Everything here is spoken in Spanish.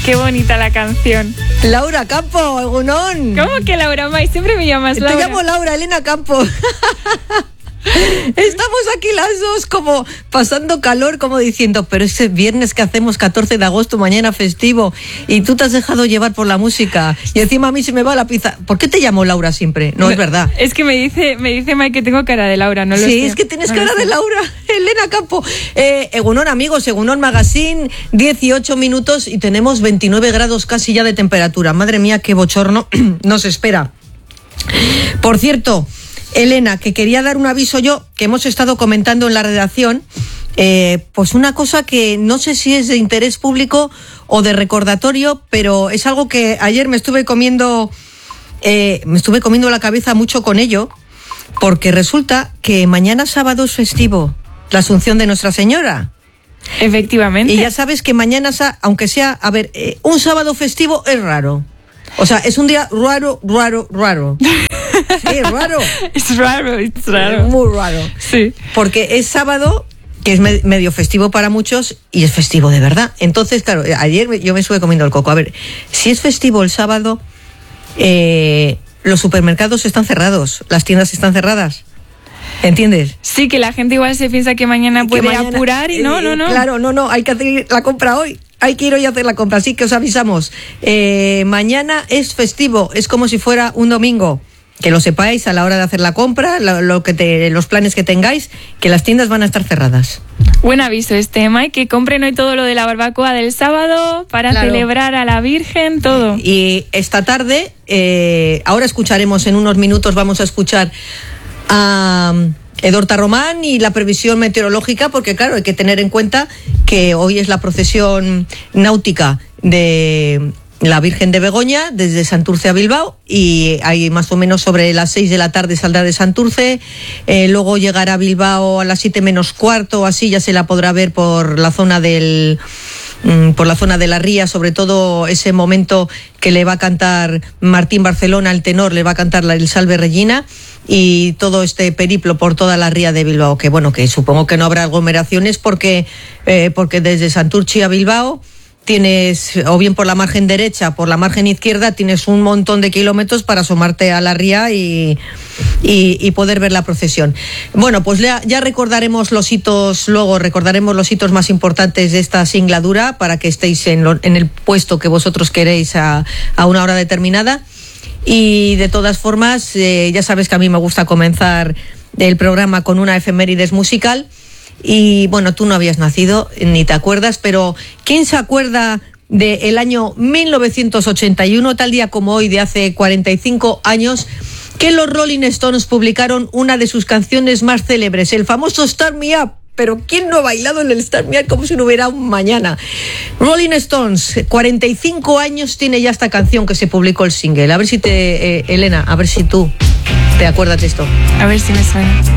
Qué bonita la canción. Laura Campo, Egunon. ¿Cómo que Laura May? Siempre me llamas Laura. Te llamo Laura, Elena Campo. Estamos aquí las dos como pasando calor, como diciendo, pero ese viernes que hacemos 14 de agosto, mañana festivo, y tú te has dejado llevar por la música y encima a mí se me va la pizza. ¿Por qué te llamo Laura siempre? No, es verdad. Es que me dice Mike que tengo cara de Laura, no lo sé. Sí, es que tienes cara de Laura. Elena Campo. Egunon, amigos, Egunon Magazine, 18 minutos y tenemos 29 grados casi ya de temperatura. Madre mía, qué bochorno nos espera. Por cierto, Elena, que quería dar un aviso yo, que hemos estado comentando en la redacción, pues una cosa que no sé si es de interés público o de recordatorio, pero es algo que ayer me estuve comiendo la cabeza mucho con ello, porque resulta que mañana sábado es festivo, la Asunción de Nuestra Señora. Efectivamente. Y ya sabes que mañana, aunque sea, un sábado festivo es raro. O sea, es un día raro. Sí, raro. Es raro. Muy raro. Sí. Porque es sábado, que es medio festivo para muchos, y es festivo de verdad. Entonces, claro, ayer yo me estuve comiendo el coco. A ver, si es festivo el sábado, los supermercados están cerrados, las tiendas están cerradas. ¿Entiendes? Sí, que la gente igual se piensa que mañana puede apurar y no. Claro, no, hay que hacer la compra hoy. Hay que ir hoy a hacer la compra, así que os avisamos. Mañana es festivo, es como si fuera un domingo. Que lo sepáis a la hora de hacer la compra, los planes que tengáis, que las tiendas van a estar cerradas. Buen aviso Mike, que compren hoy todo lo de la barbacoa del sábado para celebrar a la Virgen, todo. Y esta tarde, ahora escucharemos en unos minutos, vamos a escuchar a Edorta Román y la previsión meteorológica, porque claro, hay que tener en cuenta que hoy es la procesión náutica de la Virgen de Begoña desde Santurce a Bilbao, y ahí más o menos sobre las 6 de la tarde saldrá de Santurce, luego llegará a Bilbao a las 7 menos cuarto, así ya se la podrá ver por la zona de la ría, sobre todo ese momento que le va a cantar Martín Barcelona, el tenor, le va a cantar el Salve Regina, y todo este periplo por toda la ría de Bilbao, que bueno, que supongo que no habrá aglomeraciones porque desde Santurce a Bilbao tienes, o bien por la margen derecha, por la margen izquierda, tienes un montón de kilómetros para asomarte a la ría y poder ver la procesión. Bueno, pues ya recordaremos los hitos, luego recordaremos los hitos más importantes de esta singladura para que estéis en el puesto que vosotros queréis a una hora determinada. Y de todas formas, ya sabes que a mí me gusta comenzar el programa con una efemérides musical. Y bueno, tú no habías nacido, ni te acuerdas, pero ¿quién se acuerda del año 1981, tal día como hoy, de hace 45 años, que los Rolling Stones publicaron una de sus canciones más célebres, el famoso Start Me Up? Pero ¿quién no ha bailado en el Start Me Up como si no hubiera un mañana? Rolling Stones, 45 años tiene ya esta canción que se publicó el single. A ver si Elena, a ver si tú te acuerdas de esto. A ver si me suena.